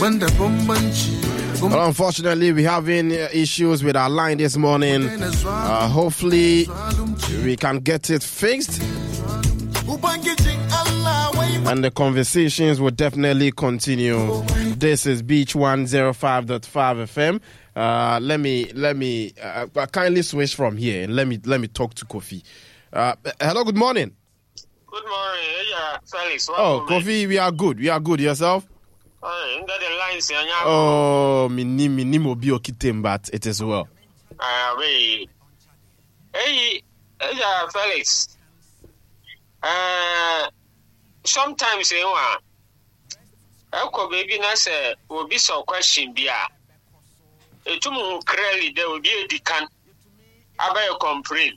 Well, unfortunately, we're having issues with our line this morning. Hopefully, we can get it fixed. And the conversations will definitely continue. This is Beach 105.5 FM. Let me kindly switch from here. Let me talk to Kofi. Hello, good morning. Good morning. Yeah, Felix. Kofi, we are good. Yourself? Oh, minimo bi okitem, but it is well. Hey, Felix. Sometimes baby na say will be some question bia. Etumu clearly there will be a decan. About complain.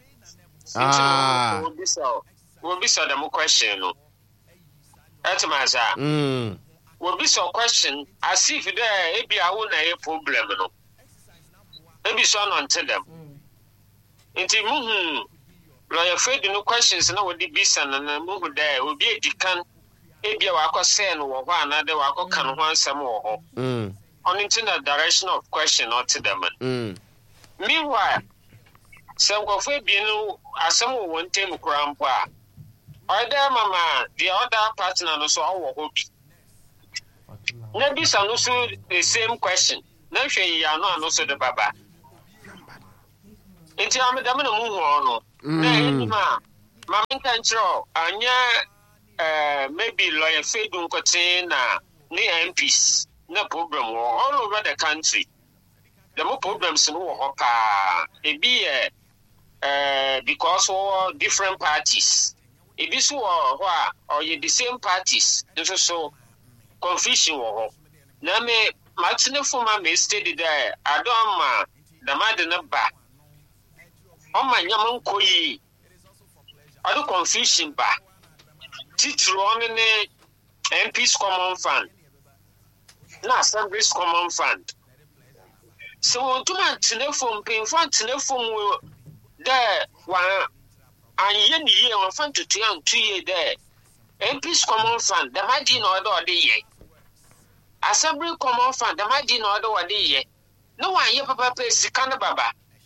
Will be so the question. No. That's my answer. Will be some question as if there be a problem. No. Maybe so on to them. Into lawyer afraid no questions now would be son and move there will be a decan. Maybe a wako say no one another wako can want some more. On into the direction of question or to them. Meanwhile, some of you as some one team grandpa. Or there, Mama, the other partner also our hope. Maybe some also the same question. No, you are not also the Baba. It's a madam no. Mamma control, and maybe lawyer Fedun Cotina, near MPs, no problem all over the country. The more problems in Hopa, it be because of different parties. It is or you the same parties, so confusion. Now, me, Martin for my steady there, I don't the madden back. On my yaman koi, I do confusion back. Teacher on the MP's common fund, not Assembly's common fund. So, 2 months telephone, paying for telephone there, one and year on fund to 2 years there. MP's common fund, the mighty in order of the year. Assembly common fund, the mighty in order of the year. No one here, Papa, pays the kind of Baba.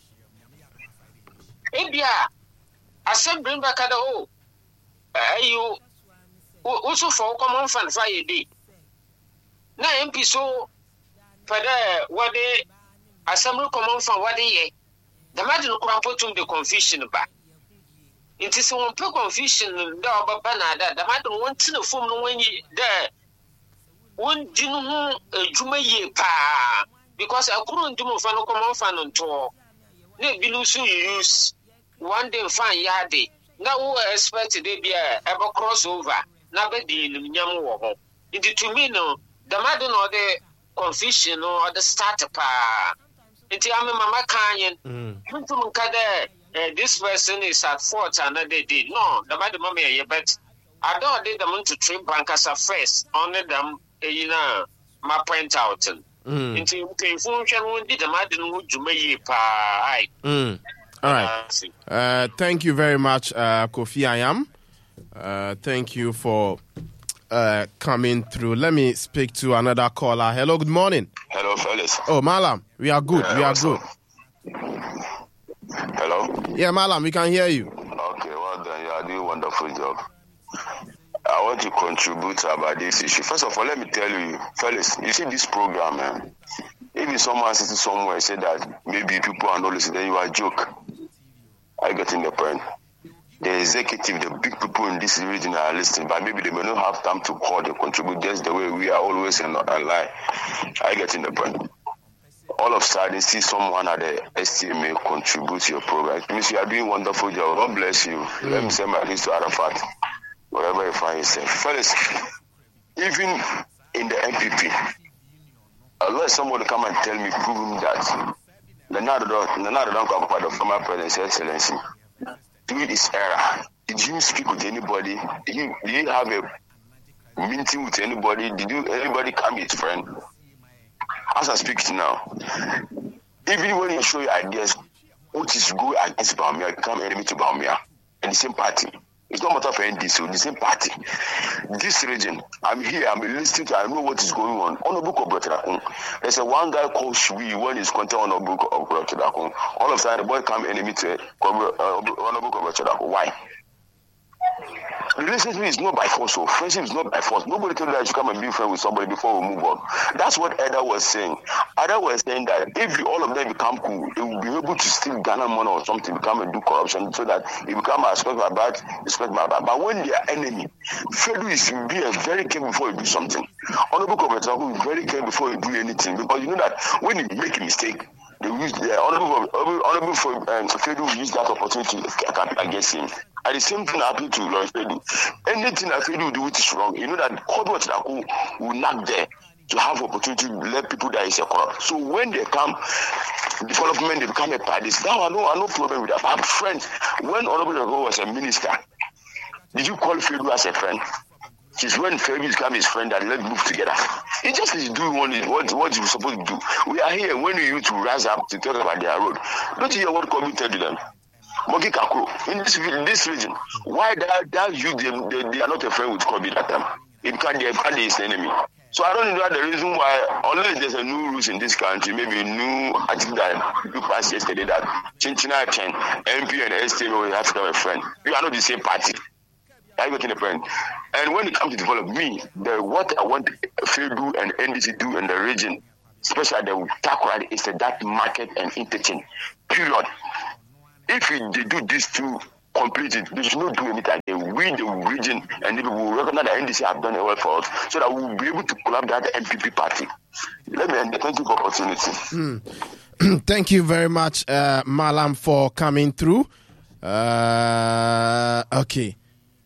Ebia, Assembly back at the you also for common fund Friday. Now, MP so for the what they Assembly common fund what they the mighty no put the confusion back. It is one per confusion, the banana, the matter want to know from when you there. One didn't Jumaye pa because I couldn't do my fan common fan on tour. They be losing use one day fine yardy. Now we expect they be ever crossover. Now be the Yamu. It to me no the matter no the confusion or the starter pa. It's a Mama Canyon. This person is at fault another day. No, the bad mommy, but I don't need them to trim bankers first. Only them, my point out. Into function won't be the madden would you may pie. All right. Thank you very much, Kofi Ayam. Thank you for coming through. Let me speak to another caller. Hello, good morning. Hello, fellas. Oh, Malam, we are good. We are good. Hello? Yeah, Malam, we can hear you. Okay, well done. You are doing a wonderful job. I want to contribute about this issue. First of all, let me tell you, fellas, you see this program, man. If someone sitting somewhere and say that maybe people are not listening, then you are a joke. I get in the point. The executive, the big people in this region are listening, but maybe they may not have time to call, they contribute just the way we are always in line. I get in the point. All of a sudden, see someone at the STMA contribute to your program. It means you are doing a wonderful job. God bless you. Let me say my thanks to Arafat, wherever you find yourself. First, even in the MPP, let somebody come and tell me, prove that Leonardo don't come about the former president's excellency. During this era, did you speak with anybody? Did you have a meeting with anybody? Did anybody come his friend? As I speak to now, even when you show your ideas, what is good against Bawumia, become enemy to Bawumia, and the same party. It's not matter for NDC, the same party. This region, I'm here, I'm listening to, I know what is going on. Honorable Kobrochidakun. There's a one guy called Shui when he's content Honorable Kobrochidakun. All of a sudden, the boy come enemy to Honorable Kobrochidakun. Why? Relationship is not by force, so friendship is not by force. Nobody told you that you come and be friends with somebody before we move on. That's what Ada was saying. Ada was saying that if all of them become cool, they will be able to steal Ghana money or something, become and do corruption, so that it become respect my bad, respect my bad. But when they are enemy, Fedu is be very careful before you do something. Honorable Kobrochidakun is very careful before you do anything, because you know that when you make a mistake, they use the honorable Fedu will use that opportunity against him. And the same thing happened to Lawrence Fedu. Anything that Fedu do which is wrong, you know that Kobrochidakun will not there to have opportunity to let people that is a corrupt. So when they come, development, they become a party. Now I know problem with that. I have friends. When Honorable Kobrochidakun was a minister, did you call Fedu as a friend? It's when Fedu became his friend that let's move together. He just is doing what you're supposed to do. We are here when you to rise up to talk about their road. Don't you hear what Kobi tell to them? Mogi Kakro, in this region, why that you they are not a friend with Kobi that time? It can't be his enemy. So I don't know the reason why, unless there's a new rules in this country, maybe new, I think that you passed yesterday that Chinchina Chen, MP and ST will have to have a friend. You are not the same party. I'm making a friend. And when it comes to develop me, what I want Fedu and NDC do in the region, especially the Takoradi, is that market and interchange. Period. If they do these two completely, they should not do anything. They win the region and people will recognize that NDC have done a well for us so that we will be able to collab that MPP party. Let me end. Thank you for the opportunity. Thank you very much, Malam, for coming through. Okay.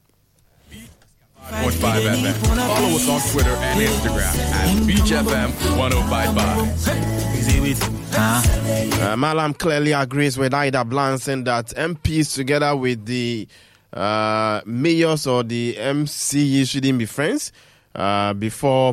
105 FM. Follow us on Twitter and Instagram at Beach FM 1055. Malam clearly agrees with Ida Blanson that MPs together with the mayors or the MCE shouldn't be friends before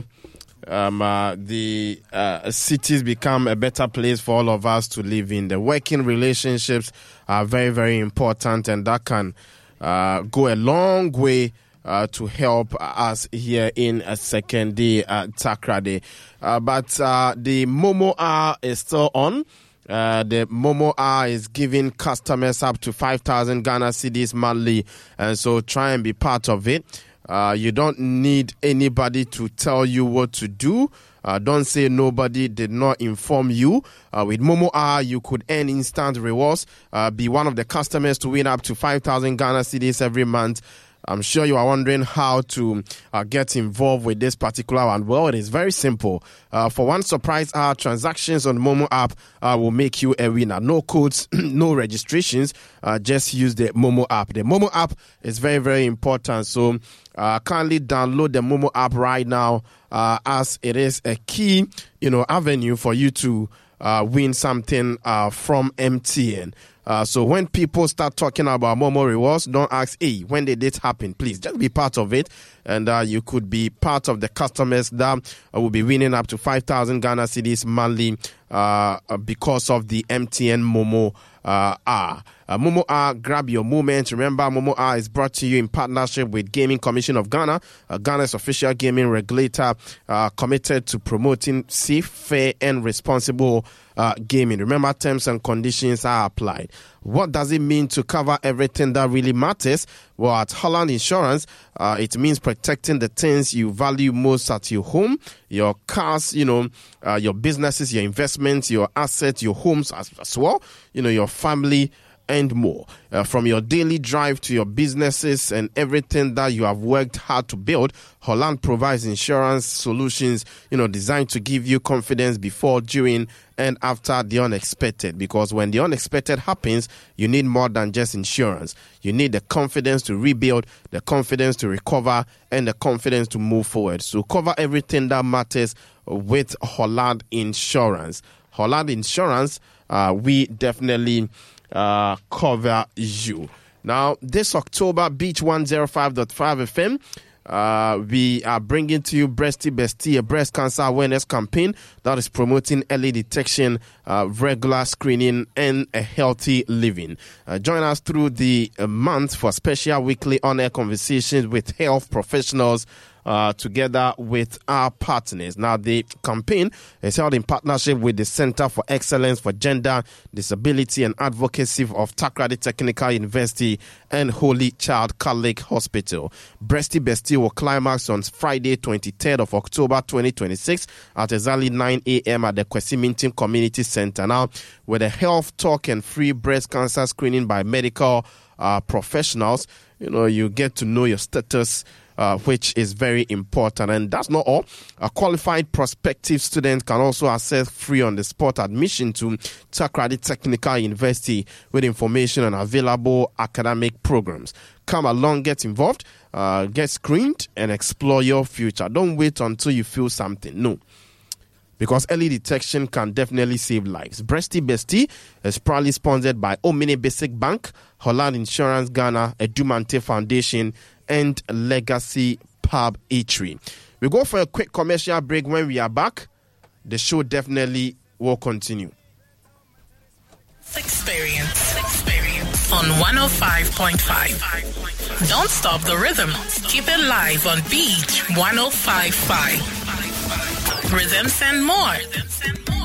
the cities become a better place for all of us to live in. The working relationships are very, very important, and that can go a long way to help us here in a second day at Takoradi. But the Momo hour is still on. The Momo hour is giving customers up to 5,000 Ghana cedis monthly, and so try and be part of it. You don't need anybody to tell you what to do. Don't say nobody did not inform you. With Momo hour, you could earn instant rewards. Be one of the customers to win up to 5,000 Ghana cedis every month. I'm sure you are wondering how to get involved with this particular one. Well, it is very simple. For one surprise hour, transactions on Momo app will make you a winner. No codes, no registrations. Just use the Momo app. The Momo app is very, very important. So kindly download the Momo app right now, as it is a key, avenue for you to win something from MTN. So when people start talking about Momo rewards, don't ask, hey, when did it happen? Please just be part of it, and you could be part of the customers that will be winning up to 5,000 Ghana cedis monthly because of the MTN Momo hour. Momo hour, grab your moment. Remember, Momo hour is brought to you in partnership with Gaming Commission of Ghana, Ghana's official gaming regulator, committed to promoting safe, fair, and responsible gaming. Remember, terms and conditions are applied. What does it mean to cover everything that really matters? Well, at Holland Insurance, it means protecting the things you value most at your home, your cars, your businesses, your investments, your assets, your homes as well, your family, and more. From your daily drive to your businesses and everything that you have worked hard to build, Holland provides insurance solutions, designed to give you confidence before, during, and after the unexpected. Because when the unexpected happens, you need more than just insurance. You need the confidence to rebuild, the confidence to recover, and the confidence to move forward. So cover everything that matters with Holland Insurance. Holland Insurance, we definitely cover you. Now, this October, Beach 105.5 FM we are bringing to you Breasty Bestie, a breast cancer awareness campaign that is promoting early detection, regular screening, and a healthy living. Join us through the month for special weekly on-air conversations with health professionals together with our partners. Now, the campaign is held in partnership with the Center for Excellence for Gender, Disability and Advocacy of Takoradi Technical University and Holy Child Catholic Hospital. Breasty Bestie will climax on Friday, 23rd of October 2026 at exactly 9 a.m. at the Kwesi Minton Community Center. Now, with a health talk and free breast cancer screening by medical professionals, you get to know your status, which is very important. And that's not all. A qualified prospective student can also access free on-the-spot admission to Takoradi Technical University with information on available academic programs. Come along, get involved, get screened, and explore your future. Don't wait until you feel something. No. Because early detection can definitely save lives. Breasty Bestie is proudly sponsored by Omni Basic Bank, Holland Insurance Ghana, Edumante Foundation, and Legacy Pub Eatery. We go for a quick commercial break. When we are back, the show definitely will continue. Experience on 105.5. Don't stop the rhythm. Keep it live on Beach 105.5. Rhythms and more.